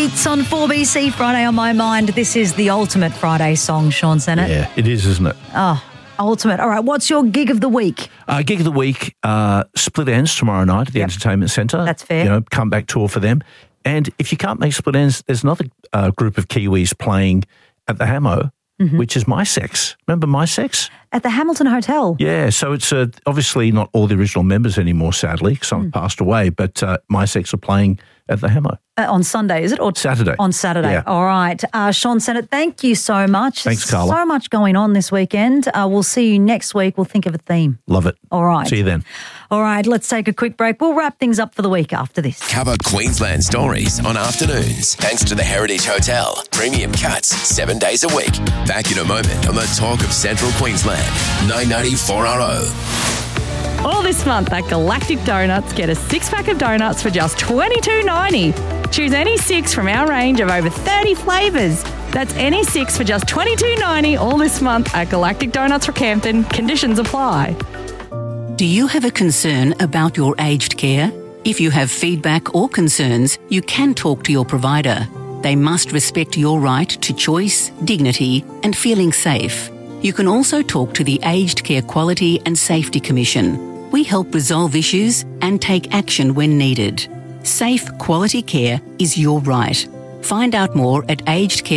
Beats on 4BC Friday on my mind. This is the ultimate Friday song, Sean Sennett. Yeah, it is, isn't it? Oh, ultimate. All right, what's your gig of the week? Gig of the week, Split Ends tomorrow night at the Entertainment Centre. That's fair. Comeback tour for them. And if you can't make Split Ends, there's another group of Kiwis playing at the Hamo, which is My Sex. Remember My Sex? At the Hamilton Hotel. Yeah, so it's obviously not all the original members anymore, sadly. Some have passed away, but My Sex are playing at the Hamo. On Sunday, is it? Or Saturday. On Saturday. Yeah. All right. Sean Sennett, thank you so much. Thanks, Carla. So much going on this weekend. We'll see you next week. We'll think of a theme. Love it. All right. See you then. All right, let's take a quick break. We'll wrap things up for the week after this. Cover Queensland stories on afternoons thanks to the Heritage Hotel. Premium cuts 7 days a week. Back in a moment on the Talk of Central Queensland. 990 4RO. All this month at Galactic Donuts, get a 6-pack of donuts for just $22.90. Choose any 6 from our range of over 30 flavours. That's any 6 for just $22.90 all this month at Galactic Donuts, Rockhampton. Conditions apply. Do you have a concern about your aged care? If you have feedback or concerns, you can talk to your provider. They must respect your right to choice, dignity, and feeling safe. You can also talk to the Aged Care Quality and Safety Commission. We help resolve issues and take action when needed. Safe, quality care is your right. Find out more at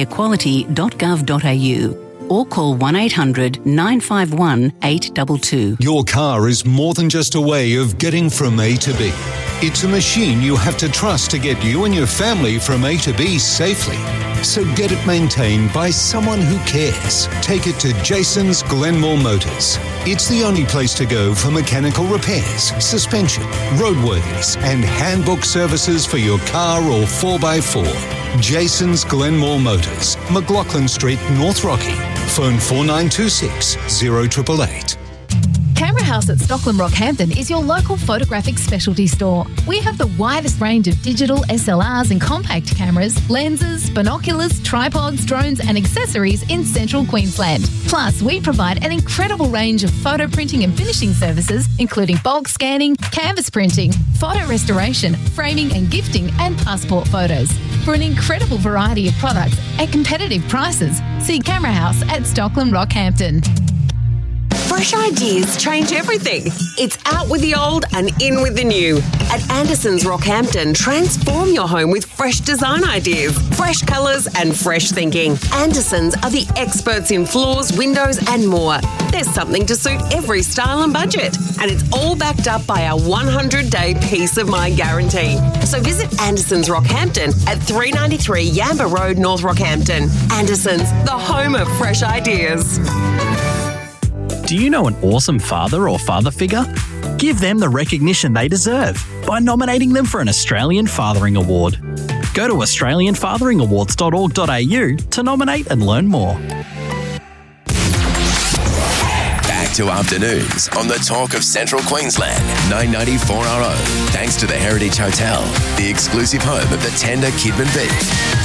agedcarequality.gov.au or call 1800 951 822. Your car is more than just a way of getting from A to B. It's a machine you have to trust to get you and your family from A to B safely. So get it maintained by someone who cares. Take it to Jason's Glenmore Motors. It's the only place to go for mechanical repairs, suspension, roadworthiness, and handbook services for your car or 4x4. Jason's Glenmore Motors, McLaughlin Street, North Rocky. Phone 4926 0888. Camera House at Stockland Rockhampton is your local photographic specialty store. We have the widest range of digital SLRs and compact cameras, lenses, binoculars, tripods, drones and accessories in central Queensland. Plus, we provide an incredible range of photo printing and finishing services, including bulk scanning, canvas printing, photo restoration, framing and gifting, and passport photos. For an incredible variety of products at competitive prices, see Camera House at Stockland Rockhampton. Fresh ideas change everything. It's out with the old and in with the new. At Anderson's Rockhampton, transform your home with fresh design ideas, fresh colours and fresh thinking. Anderson's are the experts in floors, windows and more. There's something to suit every style and budget. And it's all backed up by our 100-day peace of mind guarantee. So visit Anderson's Rockhampton at 393 Yamba Road, North Rockhampton. Anderson's, the home of fresh ideas. Do you know an awesome father or father figure? Give them the recognition they deserve by nominating them for an Australian Fathering Award. Go to australianfatheringawards.org.au to nominate and learn more. Back to afternoons on the Talk of Central Queensland. 990 4RO. Thanks to the Heritage Hotel, the exclusive home of the tender Kidman beef.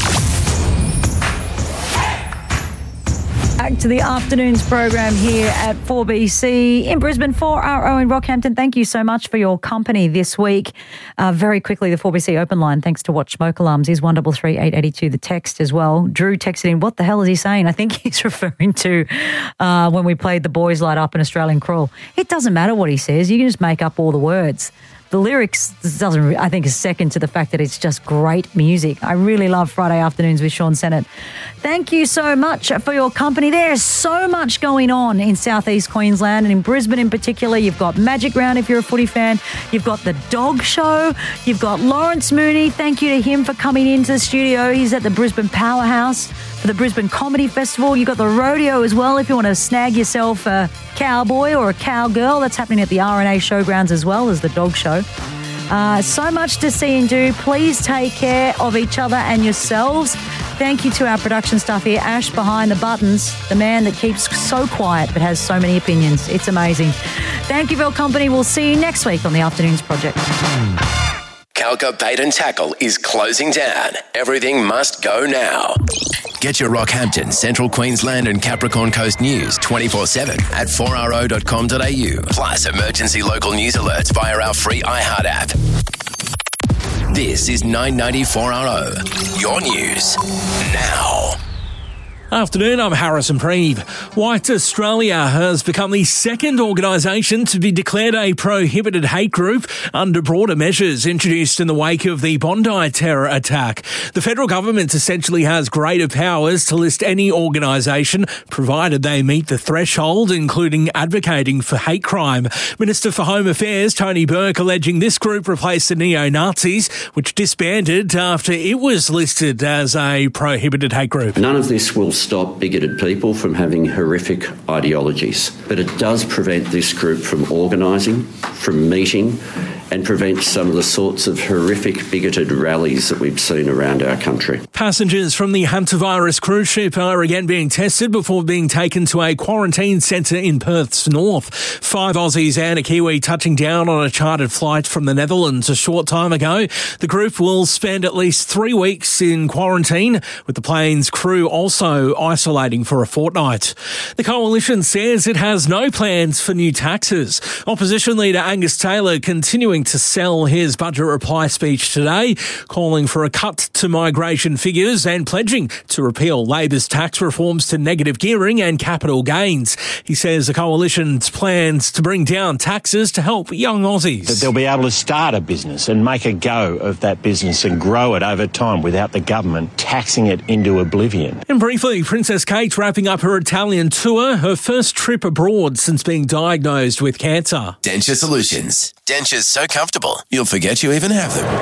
Back to the afternoons program here at 4BC in Brisbane, 4RO in Rockhampton. Thank you so much for your company this week. Very quickly, the 4BC open line, thanks to Watch Smoke Alarms, is 133 882. The text as well. Drew texted in, what the hell is he saying? I think he's referring to when we played The Boys Light Up in Australian Crawl. It doesn't matter what he says. You can just make up all the words. The lyrics doesn't, I think, is second to the fact that it's just great music. I really love Friday afternoons with Sean Sennett. Thank you so much for your company. There's so much going on in southeast Queensland and in Brisbane in particular. You've got Magic Round if you're a footy fan. You've got the Dog Show. You've got Lawrence Mooney. Thank you to him for coming into the studio. He's at the Brisbane Powerhouse for the Brisbane Comedy Festival. You've got the rodeo as well if you want to snag yourself a cowboy or a cowgirl. That's happening at the RNA Showgrounds as well as the Dog Show. So much to see and do. Please take care of each other and yourselves. Thank you to our production staff here. Ash behind the buttons, the man that keeps so quiet but has so many opinions. It's amazing. Thank you for your company. We'll see you next week on the Afternoons Project. Calca Bait and Tackle is closing down. Everything must go now. Get your Rockhampton, Central Queensland and Capricorn Coast news 24/7 at 4ro.com.au. Plus emergency local news alerts via our free iHeart app. This is 994RO. Your news now. Afternoon, I'm Harrison Preeve. White Australia has become the second organisation to be declared a prohibited hate group under broader measures introduced in the wake of the Bondi terror attack. The federal government essentially has greater powers to list any organisation, provided they meet the threshold, including advocating for hate crime. Minister for Home Affairs Tony Burke alleging this group replaced the neo-Nazis, which disbanded after it was listed as a prohibited hate group. None of this will stop bigoted people from having horrific ideologies, but it does prevent this group from organising, from meeting, and prevent some of the sorts of horrific bigoted rallies that we've seen around our country. Passengers from the hantavirus cruise ship are again being tested before being taken to a quarantine centre in Perth's north. 5 Aussies and a Kiwi touching down on a chartered flight from the Netherlands a short time ago. The group will spend at least 3 weeks in quarantine, with the plane's crew also isolating for a fortnight. The Coalition says it has no plans for new taxes. Opposition leader Angus Taylor continuing to sell his budget reply speech today, calling for a cut to migration figures and pledging to repeal Labor's tax reforms to negative gearing and capital gains. He says the Coalition's plans to bring down taxes to help young Aussies. That they'll be able to start a business and make a go of that business and grow it over time without the government taxing it into oblivion. And briefly, Princess Kate wrapping up her Italian tour, her first trip abroad since being diagnosed with cancer. Denture Solutions. Dentures so comfortable, you'll forget you even have them.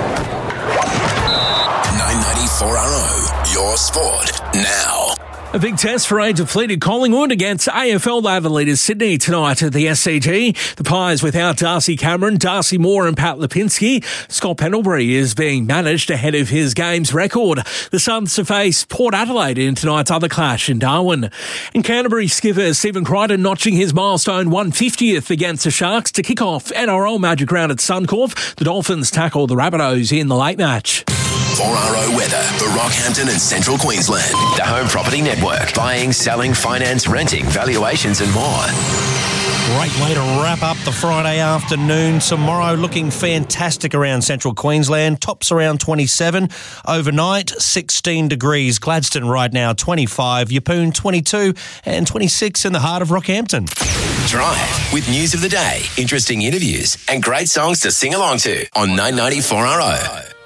994RO, your sport now. A big test for a depleted Collingwood against AFL ladder leaders Sydney tonight at the SCG. The Pies without Darcy Cameron, Darcy Moore and Pat Lipinski. Scott Pendlebury is being managed ahead of his game's record. The Suns to face Port Adelaide in tonight's other clash in Darwin. And Canterbury skipper Stephen Crichton notching his milestone 150th against the Sharks to kick off NRL Magic Round at Suncorp. The Dolphins tackle the Rabbitohs in the late match. 4RO weather for Rockhampton and Central Queensland. The Home Property Network. Buying, selling, finance, renting, valuations and more. Great way to wrap up the Friday afternoon. Tomorrow looking fantastic around Central Queensland. Tops around 27. Overnight, 16 degrees. Gladstone right now, 25. Yeppoon, 22. And 26 in the heart of Rockhampton. Drive with news of the day, interesting interviews and great songs to sing along to on 994RO.